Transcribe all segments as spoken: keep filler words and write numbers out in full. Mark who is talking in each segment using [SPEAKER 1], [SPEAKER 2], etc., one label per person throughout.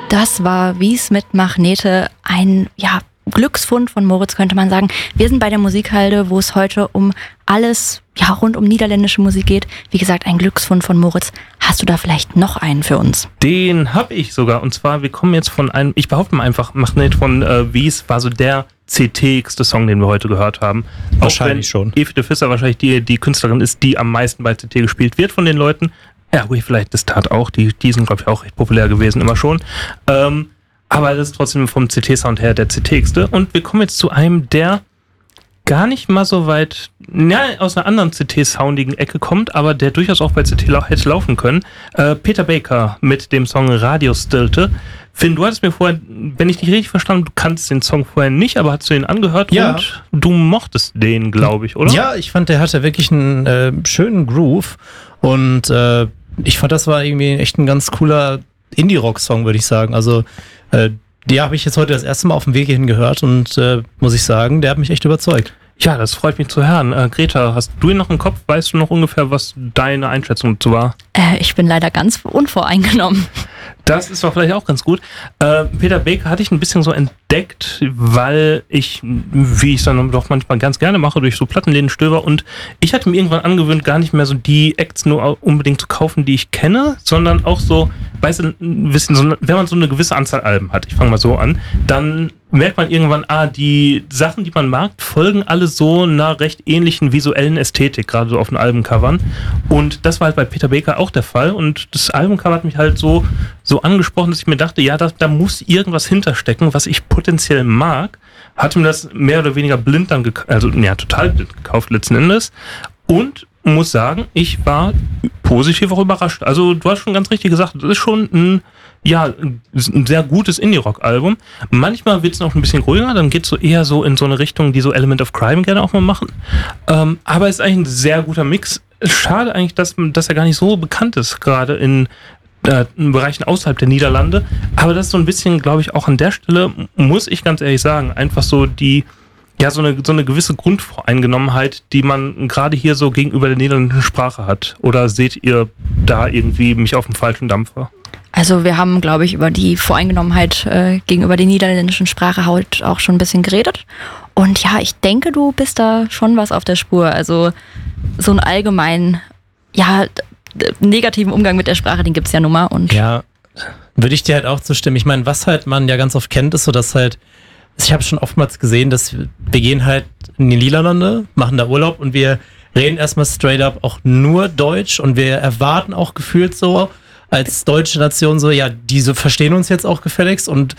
[SPEAKER 1] Das war Wies mit Magnete, ein ja, Glücksfund von Moritz, könnte man sagen. Wir sind bei der Musikhalde, wo es heute um alles ja, rund um niederländische Musik geht. Wie gesagt, ein Glücksfund von Moritz. Hast du da vielleicht noch einen für uns?
[SPEAKER 2] Den habe ich sogar. Und zwar, wir kommen jetzt von einem, ich behaupte mal einfach, Magnet von äh, Wies war so der C T-igste Song, den wir heute gehört haben.
[SPEAKER 3] Wahrscheinlich
[SPEAKER 2] Auch wenn
[SPEAKER 3] schon.
[SPEAKER 2] Evi de Visser wahrscheinlich die, die Künstlerin ist, die am meisten bei C T gespielt wird von den Leuten. Ja, gut, vielleicht das Tat auch. Die, die sind, glaube ich, auch recht populär gewesen, immer schon. Ähm, aber das ist trotzdem vom C T-Sound her der C T-igste. Und wir kommen jetzt zu einem, der gar nicht mal so weit ja, aus einer anderen C T-soundigen Ecke kommt, aber der durchaus auch bei C T lau- hätte laufen können. Äh, Peter Baker mit dem Song Radiostilte. Finn, du hattest mir vorher, wenn ich dich richtig verstanden habe, du kannst den Song vorher nicht, aber hast du ihn angehört
[SPEAKER 3] Ja.
[SPEAKER 2] und du mochtest den, glaube ich, oder?
[SPEAKER 3] Ja, ich fand, der hatte wirklich einen äh, schönen Groove und äh, ich fand, das war irgendwie echt ein ganz cooler Indie-Rock-Song, würde ich sagen. Also, äh, die habe ich jetzt heute das erste Mal auf dem Weg hierhin gehört und äh, muss ich sagen, der hat mich echt überzeugt.
[SPEAKER 2] Ja, das freut mich zu hören. Äh, Greta, hast du ihn noch im Kopf? Weißt du noch ungefähr, was deine Einschätzung dazu war?
[SPEAKER 1] Äh, ich bin leider ganz unvoreingenommen.
[SPEAKER 2] Das ist doch vielleicht auch ganz gut. Äh, Peter Baker hatte ich ein bisschen so entdeckt, weil ich, wie ich es dann doch manchmal ganz gerne mache, durch so Plattenläden stöber und ich hatte mir irgendwann angewöhnt, gar nicht mehr so die Acts nur unbedingt zu kaufen, die ich kenne, sondern auch so, weißt du, ein bisschen so, wenn man so eine gewisse Anzahl Alben hat, ich fange mal so an, dann merkt man irgendwann, ah, die Sachen, die man mag, folgen alle so einer recht ähnlichen visuellen Ästhetik, gerade so auf den Albencovern. Und das war halt bei Peter Baker auch der Fall. Und das Albumcover hat mich halt so, so angesprochen, dass ich mir dachte, ja, da, da muss irgendwas hinterstecken, was ich potenziell mag. Hatte mir das mehr oder weniger blind dann gekauft, also ja, total blind gekauft letzten Endes. Und muss sagen, ich war positiv auch überrascht. Also du hast schon ganz richtig gesagt, das ist schon ein ja, ein sehr gutes Indie-Rock-Album. Manchmal wird es noch ein bisschen ruhiger, dann geht es so eher so in so eine Richtung, die so Element of Crime gerne auch mal machen. Ähm, aber es ist eigentlich ein sehr guter Mix. Schade eigentlich, dass, dass er gar nicht so bekannt ist, gerade in, äh, in Bereichen außerhalb der Niederlande. Aber das ist so ein bisschen, glaube ich, auch an der Stelle, muss ich ganz ehrlich sagen, einfach so die, ja, so eine, so eine gewisse Grundvoreingenommenheit, die man gerade hier so gegenüber der niederländischen Sprache hat. Oder seht ihr da irgendwie mich auf dem falschen Dampfer?
[SPEAKER 1] Also wir haben, glaube ich, über die Voreingenommenheit äh, gegenüber der niederländischen Sprache halt auch schon ein bisschen geredet. Und ja, ich denke, du bist da schon was auf der Spur. Also so einen allgemeinen, ja, d- negativen Umgang mit der Sprache, den gibt's ja nun mal. Und
[SPEAKER 3] Ja, würde ich dir halt auch zustimmen. Ich meine, was halt man ja ganz oft kennt, ist so, dass halt, ich habe schon oftmals gesehen, dass wir, wir gehen halt in die Niederlande, machen da Urlaub und wir reden erstmal straight up auch nur Deutsch und wir erwarten auch gefühlt so, als deutsche Nation so, ja, die so verstehen uns jetzt auch gefälligst und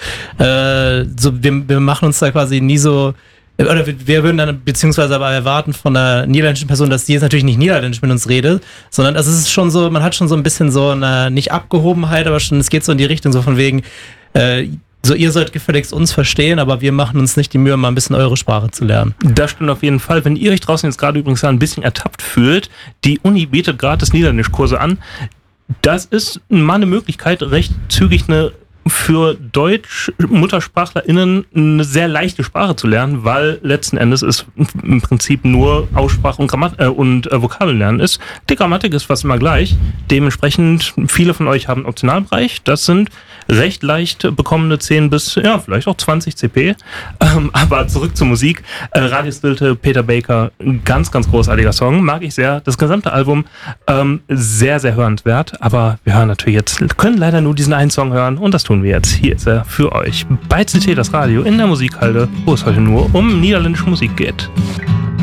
[SPEAKER 3] äh, so, wir, wir machen uns da quasi nie so, oder wir, wir würden dann beziehungsweise aber erwarten von einer niederländischen Person, dass die jetzt natürlich nicht niederländisch mit uns redet, sondern also es ist schon so, man hat schon so ein bisschen so eine, nicht Abgehobenheit, aber schon, es geht so in die Richtung so von wegen, äh, so ihr sollt gefälligst uns verstehen, aber wir machen uns nicht die Mühe, mal ein bisschen eure Sprache zu lernen.
[SPEAKER 2] Das stimmt auf jeden Fall. Wenn ihr euch draußen jetzt gerade übrigens ein bisschen ertappt fühlt, die Uni bietet gratis Niederländischkurse an. Das ist mal eine Möglichkeit, recht zügig eine für Deutsch-MuttersprachlerInnen eine sehr leichte Sprache zu lernen, weil letzten Endes es im Prinzip nur Aussprache und, Grammat- äh, und äh, Vokabellernen ist. Die Grammatik ist fast immer gleich. Dementsprechend, viele von euch haben einen Optionalbereich. Das sind recht leicht bekommene zehn bis, ja, vielleicht auch zwanzig C P. Ähm, aber zurück zur Musik. Äh, Radiostilte, Peter Baker, ein ganz, ganz großartiger Song. Mag ich sehr. Das gesamte Album ähm, sehr, sehr hörenswert. Aber wir hören natürlich jetzt, können leider nur diesen einen Song hören und das tun wir jetzt. Hier ist er für euch bei C T, das Radio in der Musikhalde, wo es heute nur um niederländische Musik geht.